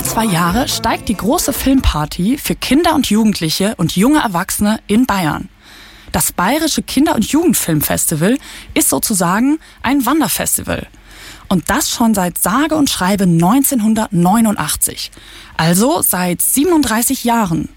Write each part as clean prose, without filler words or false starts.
2 Jahre steigt die große Filmparty für Kinder und Jugendliche und junge Erwachsene in Bayern. Das Bayerische Kinder- und Jugendfilmfestival ist sozusagen ein Wanderfestival. Und das schon seit sage und schreibe 1989. Also seit 37 Jahren.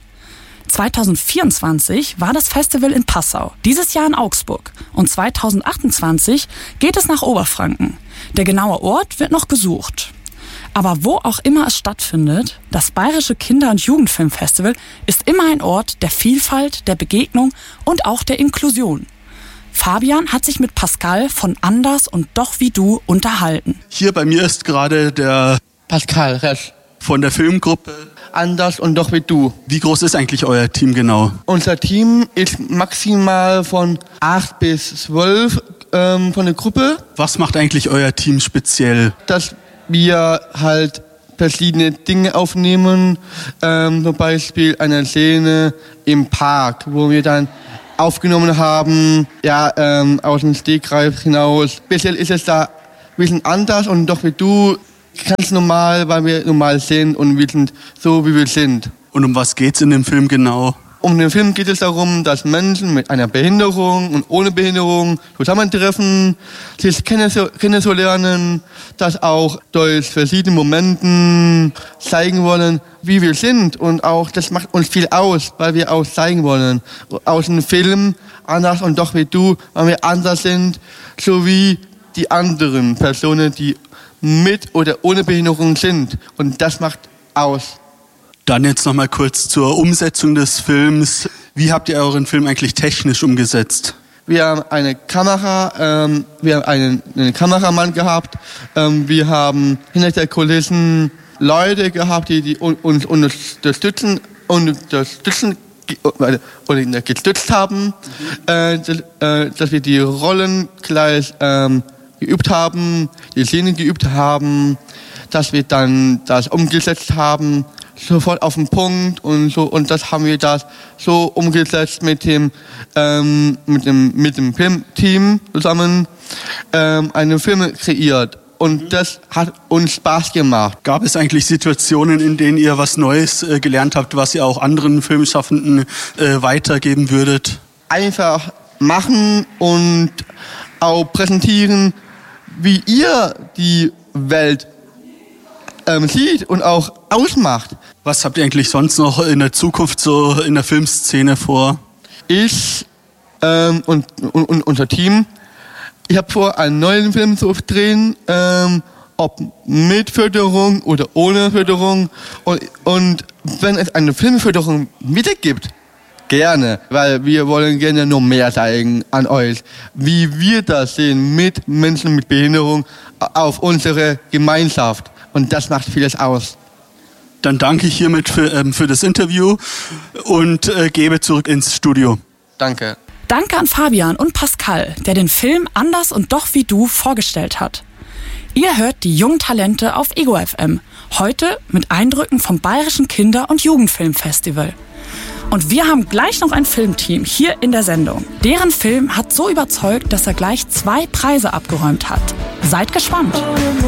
2024 war das Festival in Passau, dieses Jahr in Augsburg. Und 2028 geht es nach Oberfranken. Der genaue Ort wird noch gesucht. Aber wo auch immer es stattfindet, das Bayerische Kinder- und Jugendfilmfestival ist immer ein Ort der Vielfalt, der Begegnung und auch der Inklusion. Fabian hat sich mit Pascal von Anders und Doch wie du unterhalten. Hier bei mir ist gerade der Pascal Resch von der Filmgruppe Anders und Doch wie du. Wie groß ist eigentlich euer Team genau? Unser Team ist maximal von 8 bis 12 von der Gruppe. Was macht eigentlich euer Team speziell? Dass wir halt verschiedene Dinge aufnehmen, zum Beispiel eine Szene im Park, wo wir dann aufgenommen haben, aus dem Stegreif hinaus. Speziell ist es da, wir sind anders und Doch wie du, ganz normal, weil wir normal sind und wir sind so, wie wir sind. Und um was geht's in dem Film genau? Um den Film geht es darum, dass Menschen mit einer Behinderung und ohne Behinderung zusammentreffen, sich kennenzulernen, das auch durch verschiedene Momente zeigen wollen, wie wir sind. Und auch das macht uns viel aus, weil wir auch zeigen wollen. Aus dem Film Anders und Doch wie du, weil wir anders sind, so wie die anderen Personen, die mit oder ohne Behinderung sind. Und das macht aus. Dann jetzt noch mal kurz zur Umsetzung des Films. Wie habt ihr euren Film eigentlich technisch umgesetzt? Wir haben eine Kamera, wir haben einen Kameramann gehabt, wir haben hinter der Kulissen Leute gehabt, die uns unterstützt haben, dass wir die Rollen gleich geübt haben, die Szenen geübt haben, dass wir dann das umgesetzt haben, sofort auf den Punkt und so, und das haben wir das so umgesetzt mit dem Filmteam zusammen, einen Film kreiert. Und das hat uns Spaß gemacht. Gab es eigentlich Situationen, in denen ihr was Neues gelernt habt, was ihr auch anderen Filmschaffenden weitergeben würdet? Einfach machen und auch präsentieren, wie ihr die Welt sieht und auch ausmacht. Was habt ihr eigentlich sonst noch in der Zukunft so in der Filmszene vor? Ich und unser Team, ich habe vor, einen neuen Film zu drehen, ob mit Förderung oder ohne Förderung. Und wenn es eine Filmförderung wieder gibt, gerne, weil wir wollen gerne noch mehr zeigen an euch, wie wir das sehen mit Menschen mit Behinderung auf unsere Gemeinschaft. Und das macht vieles aus. Dann danke ich hiermit für das Interview und gebe zurück ins Studio. Danke. Danke an Fabian und Pascal, der den Film Anders und Doch wie du vorgestellt hat. Ihr hört die jungen Talente auf Ego FM. Heute mit Eindrücken vom Bayerischen Kinder- und Jugendfilmfestival. Und wir haben gleich noch ein Filmteam hier in der Sendung. Deren Film hat so überzeugt, dass er gleich 2 Preise abgeräumt hat. Seid gespannt.